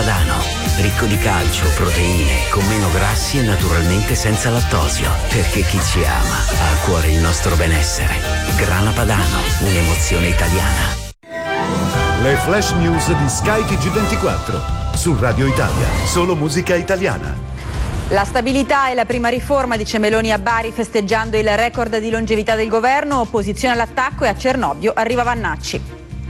Padano, ricco di calcio, proteine, con meno grassi e naturalmente senza lattosio, perché chi ci ama ha a cuore il nostro benessere. Grana Padano, un'emozione italiana. Le flash news di Sky TG24 su Radio Italia, solo musica italiana. La stabilità è la prima riforma, dice Meloni a Bari, festeggiando il record di longevità del governo. Opposizione all'attacco e a Cernobbio arriva Vannacci.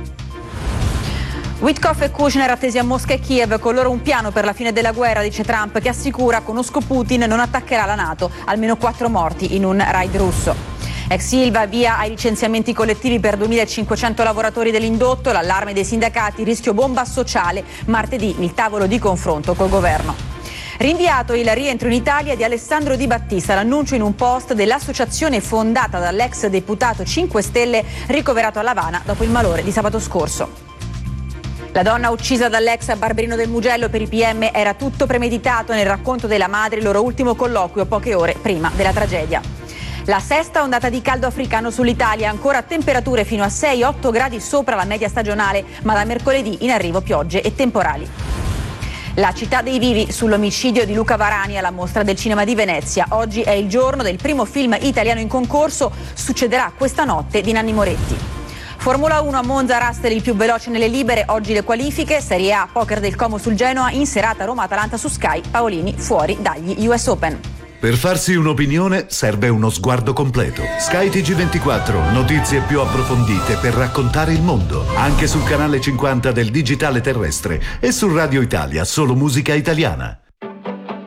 Witkoff e Kushner attesi a Mosca e Kiev, con loro un piano per la fine della guerra, dice Trump, che assicura: conosco Putin, non attaccherà la NATO, almeno 4 morti in un raid russo. Ex Ilva, via ai licenziamenti collettivi per 2.500 lavoratori dell'indotto, l'allarme dei sindacati, rischio bomba sociale, martedì il tavolo di confronto col governo. Rinviato il rientro in Italia di Alessandro Di Battista, l'annuncio in un post dell'associazione fondata dall'ex deputato 5 Stelle ricoverato a L'Avana dopo il malore di sabato scorso. La donna uccisa dall'ex Barberino del Mugello per i PM era tutto premeditato, nel racconto della madre il loro ultimo colloquio poche ore prima della tragedia. La sesta ondata di caldo africano sull'Italia, ancora temperature fino a 6-8 gradi sopra la media stagionale, ma da mercoledì in arrivo piogge e temporali. La città dei vivi sull'omicidio di Luca Varani alla Mostra del Cinema di Venezia. Oggi è il giorno del primo film italiano in concorso, succederà questa notte di Nanni Moretti. Formula 1 a Monza, Russell il più veloce nelle libere, oggi le qualifiche, Serie A, poker del Como sul Genoa, in serata Roma-Atalanta su Sky, Paolini fuori dagli US Open. Per farsi un'opinione serve uno sguardo completo. Sky TG24, notizie più approfondite per raccontare il mondo. Anche sul canale 50 del digitale terrestre e su Radio Italia, solo musica italiana.